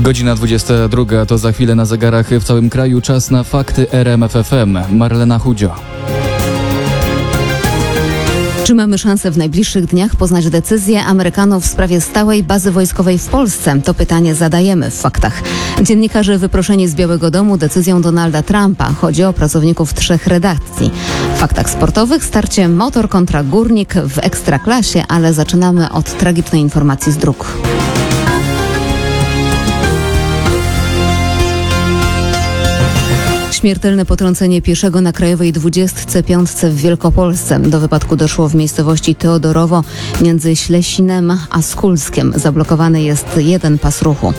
Godzina 22 to za chwilę na zegarach w całym kraju. Czas na fakty RMF FM. Marlena Chudzio. Czy mamy szansę w najbliższych dniach poznać decyzję Amerykanów w sprawie stałej bazy wojskowej w Polsce? To pytanie zadajemy w faktach. Dziennikarze wyproszeni z Białego Domu decyzją Donalda Trumpa. Chodzi o pracowników 3 redakcji. W faktach sportowych starcie motor kontra górnik w Ekstraklasie, ale zaczynamy od tragicznej informacji z dróg. Śmiertelne potrącenie pieszego na Krajowej 25 w Wielkopolsce. Do wypadku doszło w miejscowości Teodorowo między Ślesinem a Skulskiem. Zablokowany jest jeden pas ruchu.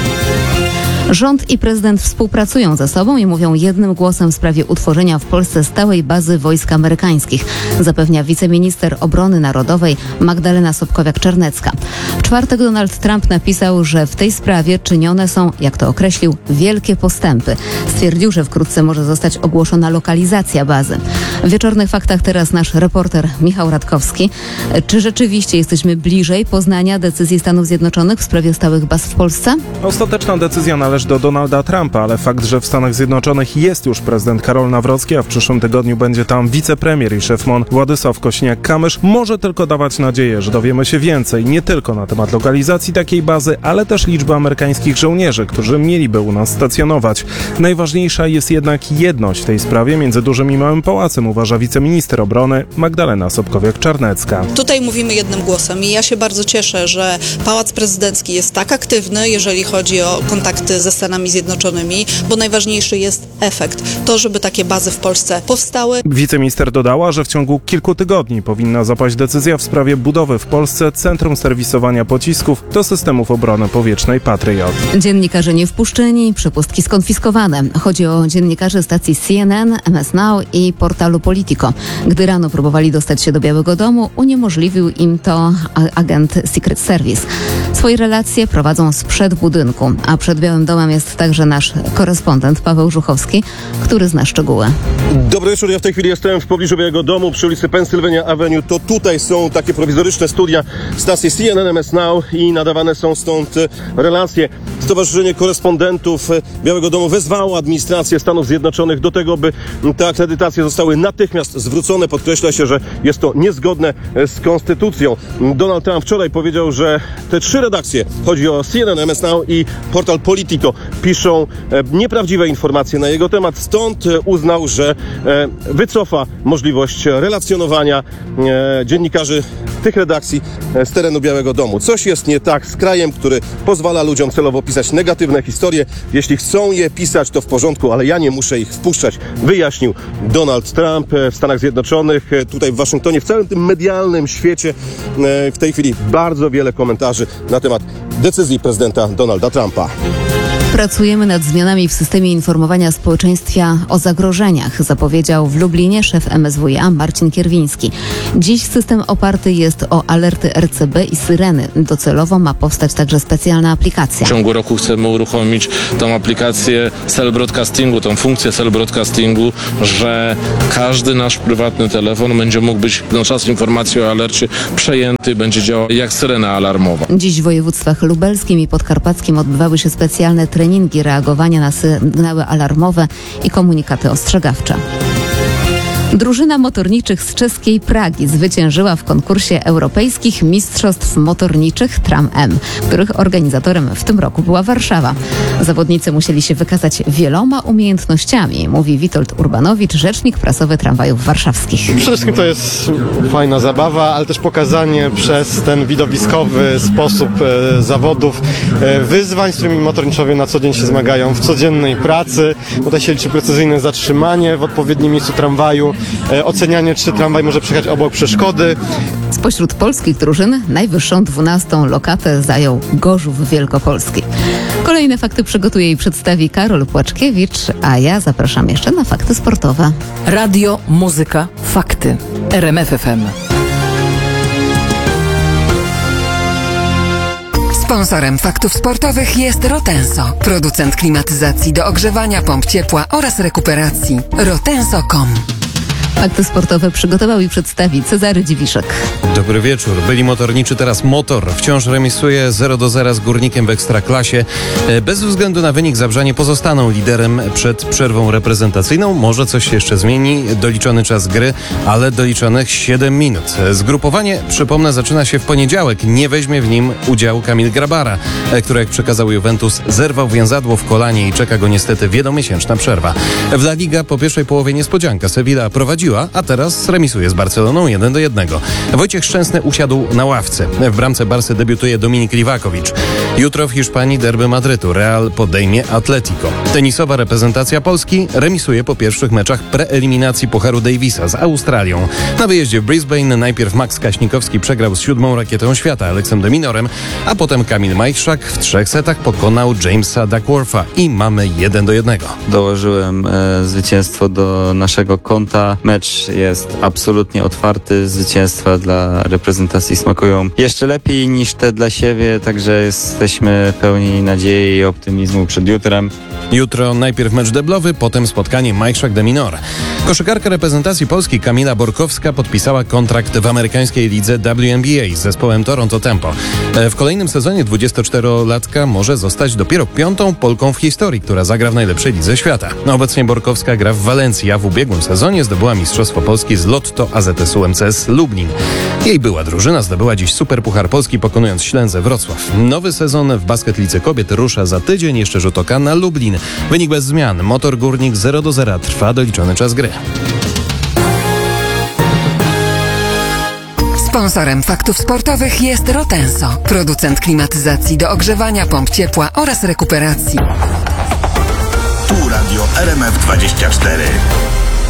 Rząd i prezydent współpracują ze sobą i mówią jednym głosem w sprawie utworzenia w Polsce stałej bazy wojsk amerykańskich, zapewnia wiceminister obrony narodowej Magdalena Sobkowiak-Czarnecka. W czwartek Donald Trump napisał, że w tej sprawie czynione są, jak to określił, wielkie postępy. Stwierdził, że wkrótce może zostać ogłoszona lokalizacja bazy. W wieczornych faktach teraz nasz reporter Michał Radkowski. Czy rzeczywiście jesteśmy bliżej poznania decyzji Stanów Zjednoczonych w sprawie stałych baz w Polsce? Ostateczna decyzja należy do Donalda Trumpa, ale fakt, że w Stanach Zjednoczonych jest już prezydent Karol Nawrocki, a w przyszłym tygodniu będzie tam wicepremier i szef MON Władysław Kosiniak-Kamysz, może tylko dawać nadzieję, że dowiemy się więcej nie tylko na temat lokalizacji takiej bazy, ale też liczby amerykańskich żołnierzy, którzy mieliby u nas stacjonować. Najważniejsza jest jednak jedność w tej sprawie między dużym i małym pałacem, uważa wiceminister obrony Magdalena Sobkowiak-Czarnecka. Tutaj mówimy jednym głosem i ja się bardzo cieszę, że Pałac Prezydencki jest tak aktywny, jeżeli chodzi o kontakty ze Stanami Zjednoczonymi, bo najważniejszy jest efekt. To, żeby takie bazy w Polsce powstały. Wiceminister dodała, że w ciągu kilku tygodni powinna zapaść decyzja w sprawie budowy w Polsce centrum serwisowania pocisków do systemów obrony powietrznej Patriot. Dziennikarze nie wpuszczeni, przepustki skonfiskowane. Chodzi o dziennikarzy stacji CNN, MS Now i portalu Politico. Gdy rano próbowali dostać się do Białego Domu, uniemożliwił im to agent Secret Service. Swoje relacje prowadzą sprzed budynku, a przed Białym Domem jest także nasz korespondent Paweł Żuchowski, który zna szczegóły. Dobry wieczór, ja w tej chwili jestem w pobliżu Białego Domu przy ulicy Pennsylvania Avenue. To tutaj są takie prowizoryczne studia stacji CNN, MS Now i nadawane są stąd relacje. Stowarzyszenie Korespondentów Białego Domu wezwało administrację Stanów Zjednoczonych do tego, by te akredytacje zostały natychmiast zwrócone. Podkreśla się, że jest to niezgodne z konstytucją. Donald Trump wczoraj powiedział, że te 3 redakcje, chodzi o CNN, MS Now i portal Politico, piszą nieprawdziwe informacje na jego temat. Stąd uznał, że wycofa możliwość relacjonowania dziennikarzy tych redakcji z terenu Białego Domu. Coś jest nie tak z krajem, który pozwala ludziom celowo pisać negatywne historie. Jeśli chcą je pisać, to w porządku, ale ja nie muszę ich wpuszczać, wyjaśnił Donald Trump. W Stanach Zjednoczonych, tutaj w Waszyngtonie, w całym tym medialnym świecie w tej chwili bardzo wiele komentarzy na temat decyzji prezydenta Donalda Trumpa. Pracujemy nad zmianami w systemie informowania społeczeństwa o zagrożeniach, zapowiedział w Lublinie szef MSWiA Marcin Kierwiński. Dziś system oparty jest o alerty RCB i syreny. Docelowo ma powstać także specjalna aplikacja. W ciągu roku chcemy uruchomić tą aplikację cell broadcastingu, tą funkcję cell broadcastingu, że każdy nasz prywatny telefon będzie mógł być na czas informacji o alercie przejęty, będzie działał jak syrena alarmowa. Dziś w województwach lubelskim i podkarpackim odbywały się specjalne treningi reagowania na sygnały alarmowe i komunikaty ostrzegawcze. Drużyna motorniczych z czeskiej Pragi zwyciężyła w konkursie europejskich mistrzostw motorniczych Tram-M, których organizatorem w tym roku była Warszawa. Zawodnicy musieli się wykazać wieloma umiejętnościami, mówi Witold Urbanowicz, rzecznik prasowy tramwajów warszawskich. Przede wszystkim to jest fajna zabawa, ale też pokazanie przez ten widowiskowy sposób zawodów wyzwań, z którymi motorniczowie na co dzień się zmagają w codziennej pracy. Tutaj się liczy precyzyjne zatrzymanie w odpowiednim miejscu tramwaju, ocenianie, czy tramwaj może przejechać obok przeszkody. Spośród polskich drużyn najwyższą 12. lokatę zajął Gorzów Wielkopolski. Kolejne fakty przygotuje i przedstawi Karol Płaczkiewicz, a ja zapraszam jeszcze na fakty sportowe. Radio, muzyka, fakty. RMF FM. Sponsorem faktów sportowych jest Rotenso, producent klimatyzacji do ogrzewania, pomp ciepła oraz rekuperacji. Rotenso.com. Fakty sportowe przygotował i przedstawi Cezary Dziwiszek. Dobry wieczór. Byli Motorniczy, teraz Motor. Wciąż remisuje 0-0 z Górnikiem w Ekstraklasie. Bez względu na wynik Zabrzanie pozostaną liderem przed przerwą reprezentacyjną. Może coś się jeszcze zmieni. Doliczony czas gry, ale doliczonych 7 minut. Zgrupowanie, przypomnę, zaczyna się w poniedziałek. Nie weźmie w nim udziału Kamil Grabara, który, jak przekazał Juventus, zerwał więzadło w kolanie i czeka go niestety wielomiesięczna przerwa. W La Liga po pierwszej połowie niespodzianka. Sevilla prowadziła, a teraz remisuje z Barceloną 1-1. Wojciech Szczęsny usiadł na ławce. W bramce Barsy debiutuje Dominik Livakovic. Jutro w Hiszpanii derby Madrytu. Real podejmie Atletico. Tenisowa reprezentacja Polski remisuje po pierwszych meczach preeliminacji Pucharu Davisa z Australią. Na wyjeździe w Brisbane najpierw Max Kaśnikowski przegrał z 7. rakietą świata Aleksem de Minorem, a potem Kamil Majchrzak w 3 setach pokonał Jamesa Duckwortha i mamy 1-1. Dołożyłem zwycięstwo do naszego konta. Mecz jest absolutnie otwarty. Zwycięstwa dla reprezentacji smakują jeszcze lepiej niż te dla siebie, także jesteśmy pełni nadziei i optymizmu przed jutrem. Jutro najpierw mecz deblowy, potem spotkanie Majchrzak-de Minor. Koszykarka reprezentacji Polski Kamila Borkowska podpisała kontrakt w amerykańskiej lidze WNBA z zespołem Toronto Tempo. W kolejnym sezonie 24-latka może zostać dopiero 5. Polką w historii, która zagra w najlepszej lidze świata. Obecnie Borkowska gra w Walencji, a w ubiegłym sezonie zdobyła Mistrzostwo Polski z Lotto AZS-u MCS Lublin. Jej była drużyna zdobyła dziś Superpuchar Polski, pokonując Ślęzę Wrocław. Nowy sezon w Basket Lidze Kobiet rusza za tydzień, jeszcze rzut oka na Lublin. Wynik bez zmian. Motor Górnik 0-0. Trwa doliczony czas gry. Sponsorem Faktów Sportowych jest Rotenso, producent klimatyzacji do ogrzewania, pomp ciepła oraz rekuperacji. Tu radio RMF24.